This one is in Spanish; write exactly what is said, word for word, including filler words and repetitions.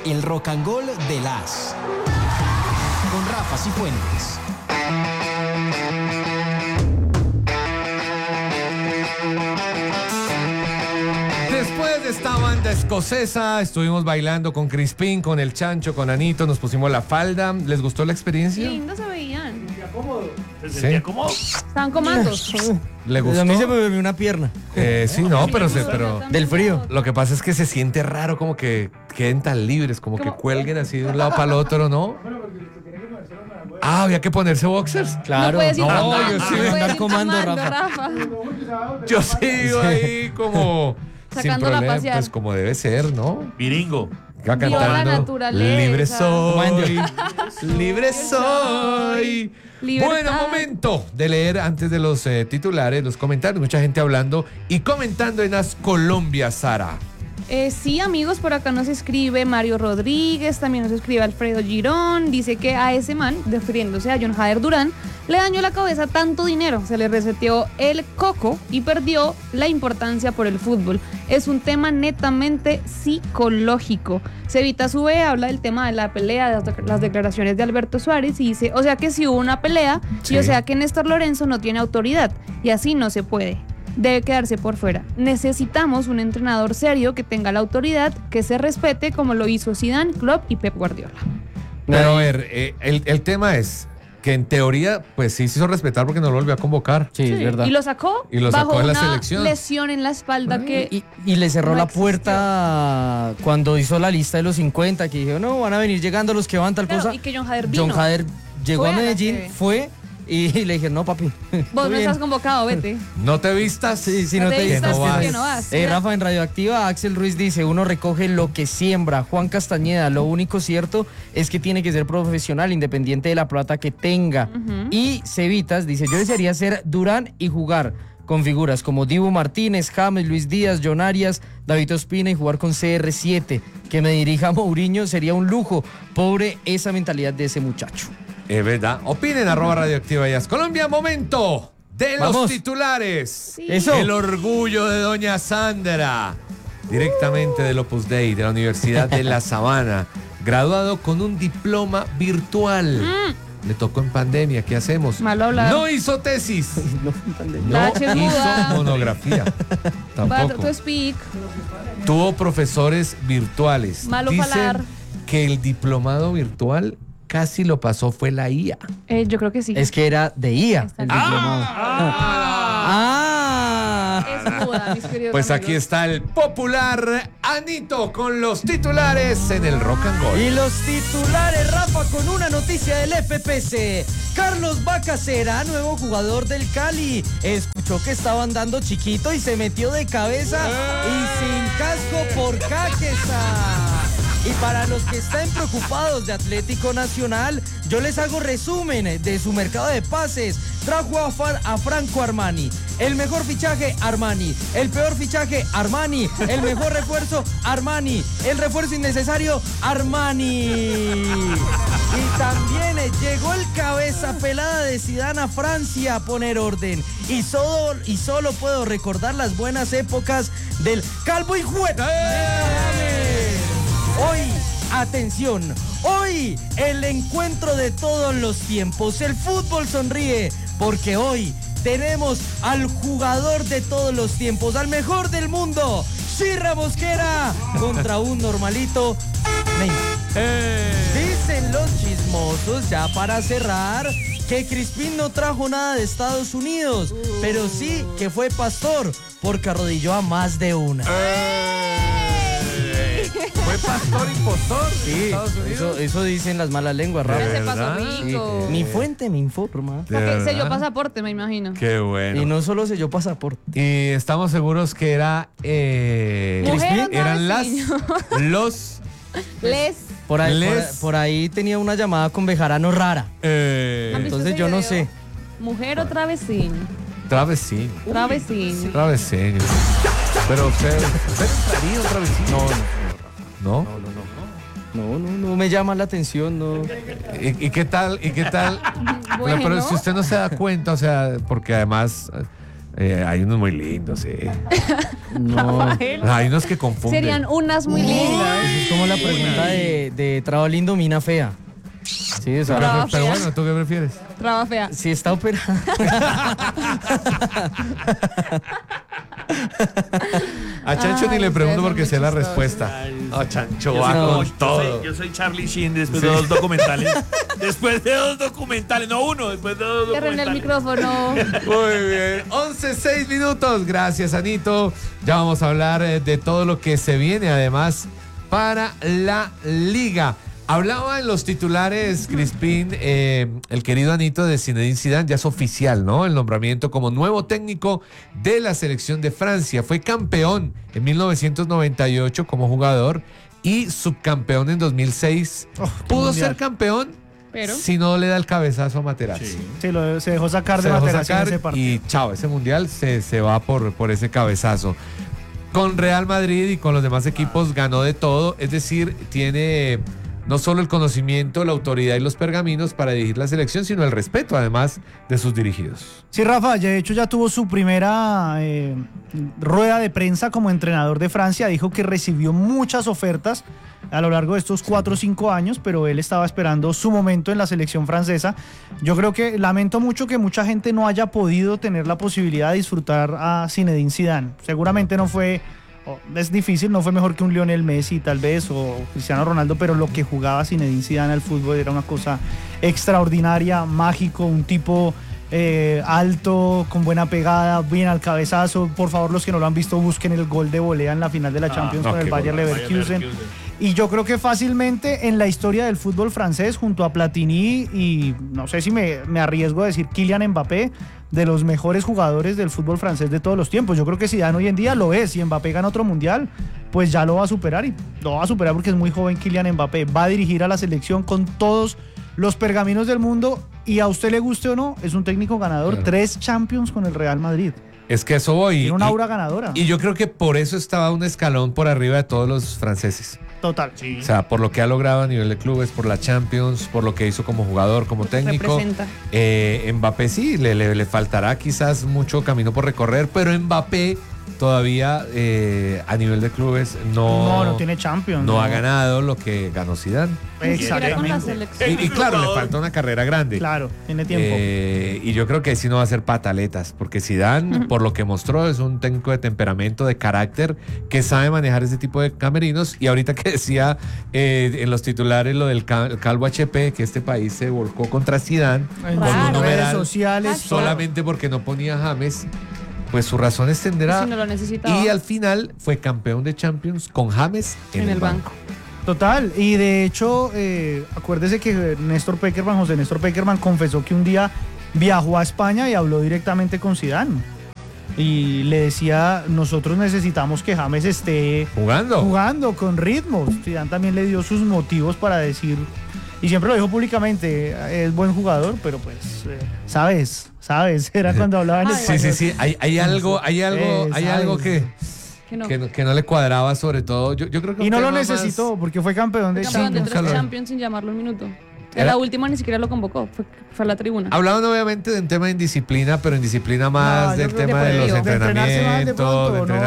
el Rock and Roll de las con Rafa Cifuentes. Después de esta banda escocesa, estuvimos bailando con Crispín, con el Chancho, con Anito, nos pusimos la falda. ¿Les gustó la experiencia? Lindo se veían. Se sentía cómodo. Se Sí. sentía cómodo. Estaban comandos. ¿Le gustó? A mí se me durmió una pierna. Eh, sí, no, pero, se, pero Del frío. lo que pasa es que se siente raro como que queden tan libres, como que cuelguen así de un lado para el otro, ¿no? Ah, había que ponerse boxers. Claro. No puedes ir No, tomando, yo sí no voy a puedes andar ir comando, tomando, Rafa. Yo sigo ahí como sin Sacándola a problema, pasear. pues como debe ser, ¿no? Viringo. Va Viva la cantando. naturaleza. Libre soy, Comando. libre soy. Libertad. Bueno, momento de leer antes de los eh, titulares, los comentarios. Mucha gente hablando y comentando en las Colombia, Sara. Eh, sí, amigos, por acá nos escribe Mario Rodríguez, también nos escribe Alfredo Girón, dice que a ese man, refiriéndose a John Jader Durán, le dañó la cabeza tanto dinero, se le reseteó el coco y perdió la importancia por el fútbol. Es un tema netamente psicológico. Cevita Sube habla del tema de la pelea, de las, de- las declaraciones de Alberto Suárez y dice, o sea que si hubo una pelea, Sí. y o sea que Néstor Lorenzo no tiene autoridad y así no se puede. Debe quedarse por fuera. Necesitamos un entrenador serio que tenga la autoridad, que se respete como lo hizo Zidane, Klopp y Pep Guardiola. Pero a ver, eh, el, el tema es que en teoría, pues sí se hizo respetar porque no lo volvió a convocar. Sí, es verdad. Y lo sacó, Y lo bajo sacó de la una selección. lesión en la espalda que Y, y le cerró no la existió. puerta cuando hizo la lista de los cincuenta, que dijo, no, van a venir llegando los que van tal Claro, cosa. y que John Jader vino. John Jader llegó Fue a a la Medellín, sede. fue y le dije, no, papi. Vos todo no bien". estás convocado, vete. No te vistas. Sí, sí, No no te te vistas, que no que vas. no vas. Eh, Rafa, en Radioactiva, Axel Ruiz dice, uno recoge lo que siembra. Juan Castañeda, lo único cierto es que tiene que ser profesional, independiente de la plata que tenga. Ujú. Y Cevitas dice, yo desearía ser Durán y jugar con figuras como Dibu Martínez, James, Luis Díaz, John Arias, David Ospina y jugar con C R siete. Que me dirija Mourinho sería un lujo. Pobre esa mentalidad de ese muchacho. Es verdad. Opinen, arroba Radioactiva Jazz Colombia. Momento de los Vamos. titulares. Sí. Eso. El orgullo de doña Sandra, directamente del Opus Dei de la Universidad de La Sabana, graduado con un diploma virtual. Mm. Le tocó en pandemia, ¿qué hacemos? Malo hablar. No hizo tesis, La no H es muda. hizo monografía, But tampoco. to speak. Tuvo profesores virtuales. Malo Dicen falar. que el diplomado virtual casi lo pasó fue la I A. Eh, yo creo que sí. Es que era de I A el diplomado. Ah. Es muda, mis queridos Pues aquí amigos. está el popular Anito con los titulares en el Rock and Roll. Y los titulares, Rafa, con una noticia del F P C. Carlos Vaca será nuevo jugador del Cali. Escuchó que estaba andando chiquito y se metió de cabeza y sin casco por Caquesa. Y para los que están preocupados de Atlético Nacional, yo les hago resumen de su mercado de pases. Trajo a, Far- a Franco Armani. El mejor fichaje, Armani. El peor fichaje, Armani. El mejor refuerzo, Armani. El refuerzo innecesario, Armani. Y también eh, llegó el cabeza pelada de Zidane a Francia a poner orden. Y solo, y solo puedo recordar las buenas épocas del Calvo y Juega. Hoy, atención, hoy el encuentro de todos los tiempos. El fútbol sonríe porque hoy tenemos al jugador de todos los tiempos, al mejor del mundo, Shirra Mosquera, contra un normalito Neymar. Dicen los chismosos, ya para cerrar, que Crispín no trajo nada de Estados Unidos, pero sí que fue pastor porque arrodilló a más de una. ¿Fue pastor impostor de Sí, Estados Unidos? eso, eso dicen las malas lenguas, ¿De Rafa. Se pasó verdad? rico. Mi fuente me informa. ¿De Ok, verdad? selló pasaporte, me imagino. Qué bueno. Y no solo selló pasaporte. Y estamos seguros que era eh, Mujer Crispín, otra eran vez, las sí. los Les. Por ahí, por, Les- por ahí tenía una llamada con Bejarano rara. eh, ¿Han visto Entonces ese yo no video? sé. Mujer o travesín. travesín, Travesín. travesín. Pero usted, ¿usted entraría otra vez? No, no, ¿No? no, no, no me llama la atención, no. ¿Y, y qué tal? ¿Y qué tal? Bueno. Pero si usted no se da cuenta, o sea, porque además eh, Eh, hay unos muy lindos, sí. No. Rafael. Hay unos que confunden. Serían unas muy lindas. Es como la pregunta de, de Traba lindo, mina fea. Sí, o sea, Pero, Traba pero fea. bueno, ¿tú qué prefieres? Traba fea. si está operada. A Chancho ni Ay, le pregunto ustedes porque son sé muy la chistosos. respuesta. No, Chancho Yo va soy, con yo todo. soy- yo soy Charlie Sheen después de dos documentales. Después de dos documentales, no uno, después de dos Cierren el documentales. micrófono. Muy bien, once, seis minutos. Gracias, Anito. Ya vamos a hablar eh, de todo lo que se viene, además, para la Liga. Hablaba en los titulares, Crispín, eh, el querido Anito de Zinedine Zidane, ya es oficial, ¿no? El nombramiento como nuevo técnico de la selección de Francia. Fue campeón en mil novecientos noventa y ocho como jugador y subcampeón en dos mil seis. Oh, Pudo mundial. ser campeón Pero. si no le da el cabezazo a Materazzi. Sí, lo, se dejó sacar Se de dejó Materazzi en sacar ese partido. y chao, ese mundial se, se va por, por ese cabezazo. Con Real Madrid y con los demás equipos ganó de todo, es decir, tiene no solo el conocimiento, la autoridad y los pergaminos para dirigir la selección, sino el respeto además de sus dirigidos. Sí, Rafa, de hecho ya tuvo su primera eh, rueda de prensa como entrenador de Francia. Dijo que recibió muchas ofertas a lo largo de estos cuatro o cinco años, pero él estaba esperando su momento en la selección francesa. Yo creo que lamento mucho que mucha gente no haya podido tener la posibilidad de disfrutar a Zinedine Zidane. Seguramente no fue... Oh, es difícil, no fue mejor que un Lionel Messi tal vez o Cristiano Ronaldo, pero lo que jugaba Zinedine Zidane al fútbol era una cosa extraordinaria, mágico, un tipo eh, alto, con buena pegada, bien al cabezazo. Por favor, los que no lo han visto, busquen el gol de volea en la final de la Champions no, con el qué Bayer golazo. Leverkusen. Y yo creo que fácilmente en la historia del fútbol francés, junto a Platini y no sé si me, me arriesgo a decir Kylian Mbappé, de los mejores jugadores del fútbol francés de todos los tiempos. Yo creo que Zidane hoy en día lo es. Si Mbappé gana otro mundial, pues ya lo va a superar y lo va a superar porque es muy joven Kylian Mbappé. Va a dirigir a la selección con todos los pergaminos del mundo y a usted le guste o no, es un técnico ganador. Claro. Tres Champions con el Real Madrid. Es que eso voy. Tiene una y- aura ganadora. Y yo creo que por eso estaba un escalón por arriba de todos los franceses. Total. O sea, por lo que ha logrado a nivel de clubes, por la Champions, por lo que hizo como jugador, como técnico. Representa. Eh, Mbappé sí, le, le- le faltará quizás mucho camino por recorrer, pero Mbappé todavía eh, a nivel de clubes no, No, no tiene Champions. no ha ganado lo que ganó Zidane. Ni siquiera con la Exactamente. selección. Y, y claro, le falta una carrera grande. Claro, tiene tiempo. Eh, y yo creo que sí no va a ser pataletas, porque Zidane, por lo que mostró, es un técnico de temperamento, de carácter, que sabe manejar ese tipo de camerinos. Y ahorita que decía eh, en los titulares lo del cal- Calvo H P, que este país se volcó contra Zidane En con Raro. un redes numeral sociales. solamente porque no ponía James, pues su razón extenderá. Si no lo necesitaba. Y al final fue campeón de Champions con James en, en el banco. Total, y de hecho, eh, acuérdese que Néstor Peckerman, José Néstor Peckerman, confesó que un día viajó a España y habló directamente con Zidane. Y le decía, nosotros necesitamos que James esté Jugando. jugando con ritmos. Zidane también le dio sus motivos para decir, y siempre lo dijo públicamente, es buen jugador, pero pues, eh, sabes, sabes, era cuando hablaba en Ay, Sí, español. sí, sí. Hay, hay algo, hay algo, Eh, hay sabes. algo que, Que no. que, no, que no le cuadraba, sobre todo. Yo, yo creo que Y un no lo tema más- necesitó, porque fue campeón de Campeón de Champions. tres Calor. Champions sin llamarlo un minuto. Era- En la última ni siquiera lo convocó, fue, fue a la tribuna. Hablaban obviamente de un tema de indisciplina, pero indisciplina más No, yo del creo que tema por de ahí, los de entrenarse más de entrenamientos, pronto, de ¿no? entrenar